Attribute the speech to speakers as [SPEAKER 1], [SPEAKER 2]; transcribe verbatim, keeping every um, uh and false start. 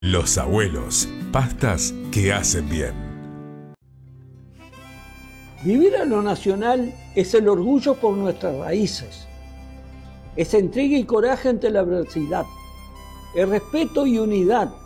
[SPEAKER 1] Los abuelos, pastas que hacen bien.
[SPEAKER 2] Vivir a lo nacional es el orgullo por nuestras raíces, es entrega y coraje ante la adversidad, es respeto y unidad,